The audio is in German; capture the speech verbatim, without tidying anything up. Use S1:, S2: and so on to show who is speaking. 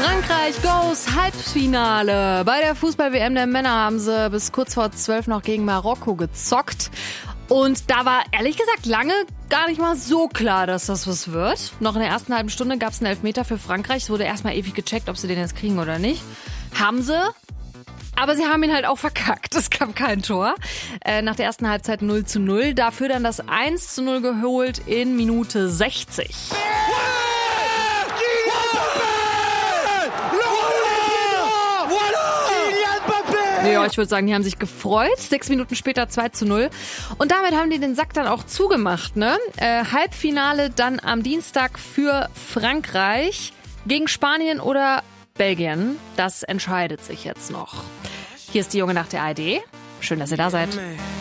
S1: Frankreich goes Halbfinale. Bei der Fußball-W M der Männer haben sie bis kurz vor zwölf noch gegen Marokko gezockt. Und da war ehrlich gesagt lange gar nicht mal so klar, dass das was wird. Noch in der ersten halben Stunde gab es einen Elfmeter für Frankreich. Es wurde erstmal ewig gecheckt, ob sie den jetzt kriegen oder nicht. Haben sie. Aber sie haben ihn halt auch verkackt. Es gab kein Tor. Äh, nach der ersten Halbzeit null zu null. Dafür dann das eins zu null geholt in Minute sechzig. Ja, ich würde sagen, die haben sich gefreut. Sechs Minuten später zwei zu null. Und damit haben die den Sack dann auch zugemacht, ne? Äh, Halbfinale dann am Dienstag für Frankreich gegen Spanien oder Belgien. Das entscheidet sich jetzt noch. Hier ist die Junge nach der A R D. Schön, dass ihr da seid.